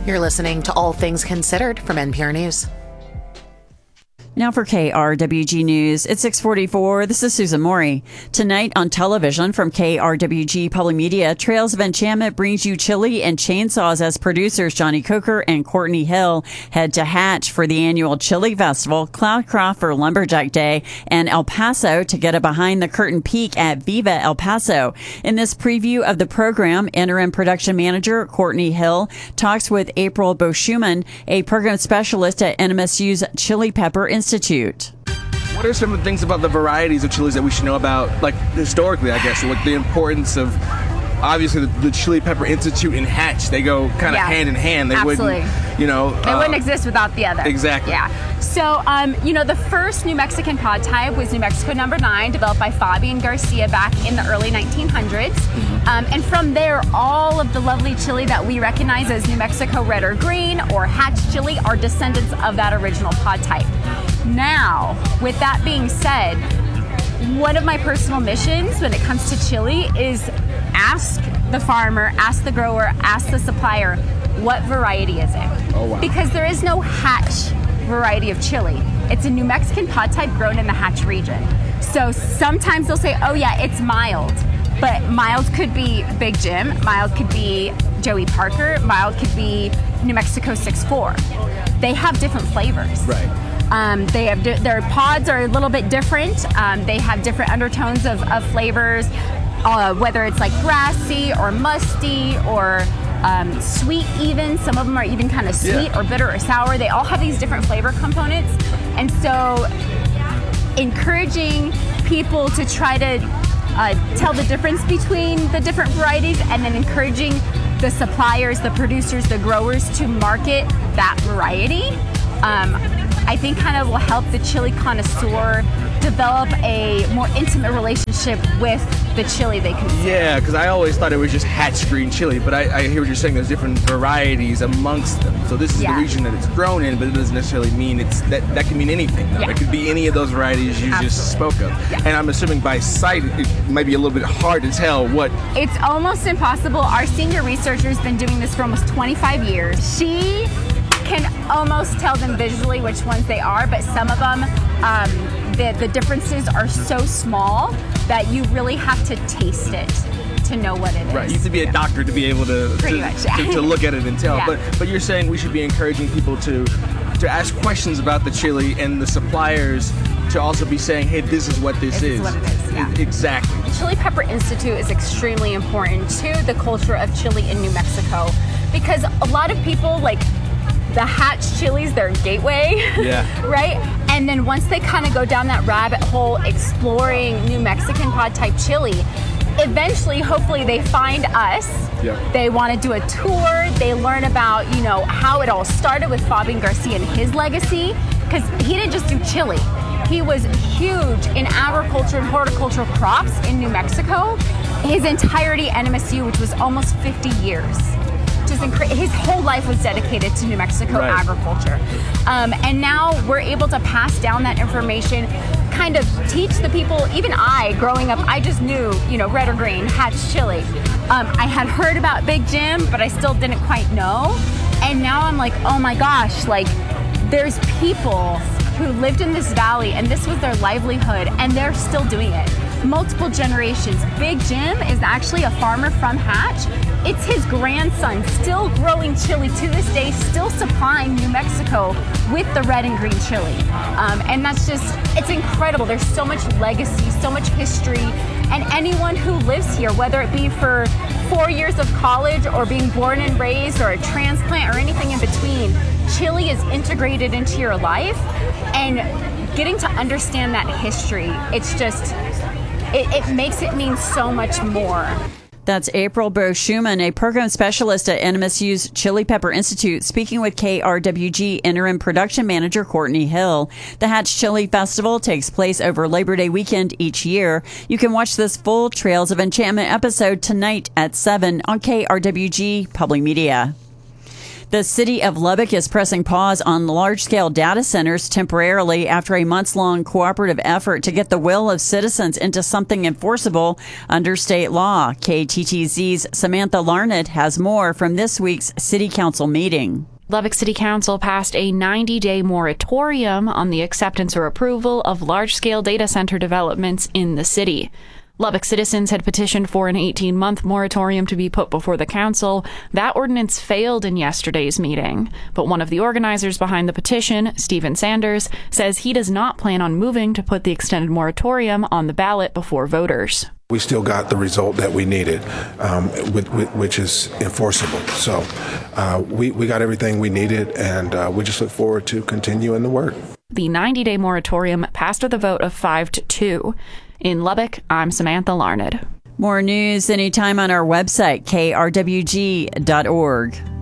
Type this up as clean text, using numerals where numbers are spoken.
You're listening to All Things Considered from NPR News. Now for KRWG News, it's 6:44. This is Susan Morey. Tonight on television from KRWG Public Media, Trails of Enchantment brings you chili and chainsaws as producers Johnny Coker and Courtney Hill head to Hatch for the annual Chili Festival, Cloudcroft for Lumberjack Day, and El Paso to get a behind-the-curtain peek at Viva El Paso. In this preview of the program, interim production manager Courtney Hill talks with April Boschuman, a program specialist at NMSU's Chili Pepper Institute. What are some of the things about the varieties of chilies that we should know about, like historically, I guess, like the importance of, obviously, the Chili Pepper Institute and Hatch, they go kind of hand in hand. They absolutely. Wouldn't, you know. They wouldn't exist without the other. Exactly. Yeah. So, the first New Mexican pod type was New Mexico number 9, developed by Fabian Garcia back in the early 1900s. And from there, all of the lovely chili that we recognize as New Mexico red or green or Hatch chili are descendants of that original pod type. Now, with that being said, one of my personal missions when it comes to chili is ask the farmer, ask the grower, ask the supplier, what variety is it? Oh, wow. Because there is no Hatch variety of chili. It's a New Mexican pod type grown in the Hatch region. So sometimes they'll say, oh yeah, it's mild. But mild could be Big Jim, mild could be Joey Parker, mild could be New Mexico 6-4. They have different flavors. Right. They have their pods are a little bit different. They have different undertones of flavors, whether it's like grassy or musty or sweet even. Some of them are even kind of sweet or bitter or sour. They all have these different flavor components. And so encouraging people to try to tell the difference between the different varieties and then encouraging the suppliers, the producers, the growers to market that variety, I think kind of will help the chili connoisseur develop a more intimate relationship with the chili they consume. Yeah, because I always thought it was just Hatch green chili, but I hear what you're saying. There's different varieties amongst them. So this is the region that it's grown in, but it doesn't necessarily mean it's that can mean anything. Though. It could be any of those varieties you just spoke of. Yeah. And I'm assuming by sight it might be a little bit hard to tell what. It's almost impossible. Our senior researcher's been doing this for almost 25 years. She can almost tell them visually which ones they are, but some of them, the differences are so small that you really have to taste it to know what it is. Right, you have to be a doctor to be able to look at it and tell. Yeah. But you're saying we should be encouraging people to ask questions about the chili and the suppliers to also be saying, hey, this is what this is. This is what it is, yeah. Exactly. The Chili Pepper Institute is extremely important to the culture of chili in New Mexico because a lot of people like the Hatch chilies, their gateway, right? And then once they kind of go down that rabbit hole exploring New Mexican pod type chili, eventually, hopefully they find us. Yeah. They want to do a tour. They learn about, how it all started with Fabian Garcia and his legacy, because he didn't just do chili. He was huge in agriculture and horticultural crops in New Mexico. His entirety NMSU, which was almost 50 years. His whole life was dedicated to New Mexico agriculture. And now we're able to pass down that information, kind of teach the people, even I, growing up, I just knew, red or green, Hatch chili. I had heard about Big Jim, but I still didn't quite know. And now I'm like, oh my gosh, like there's people who lived in this valley and this was their livelihood and they're still doing it. Multiple generations. Big Jim is actually a farmer from Hatch. It's his grandson still growing chili to this day, still supplying New Mexico with the red and green chili. And that's it's incredible. There's so much legacy, so much history. And anyone who lives here, whether it be for 4 years of college or being born and raised or a transplant or anything in between, chili is integrated into your life. And getting to understand that history, it makes it mean so much more. That's April Boschuman, a program specialist at NMSU's Chili Pepper Institute, speaking with KRWG interim production manager Courtney Hill. The Hatch Chili Festival takes place over Labor Day weekend each year. You can watch this full Trails of Enchantment episode tonight at 7 on KRWG Public Media. The city of Lubbock is pressing pause on large-scale data centers temporarily after a months-long cooperative effort to get the will of citizens into something enforceable under state law. KTTZ's Samantha Larned has more from this week's City Council meeting. Lubbock City Council passed a 90-day moratorium on the acceptance or approval of large-scale data center developments in the city. Lubbock citizens had petitioned for an 18-month moratorium to be put before the council. That ordinance failed in yesterday's meeting. But one of the organizers behind the petition, Stephen Sanders, says he does not plan on moving to put the extended moratorium on the ballot before voters. We still got the result that we needed, which is enforceable. So we got everything we needed, and we just look forward to continuing the work. The 90-day moratorium passed with a vote of 5-2. In Lubbock, I'm Samantha Larned. More news anytime on our website, krwg.org.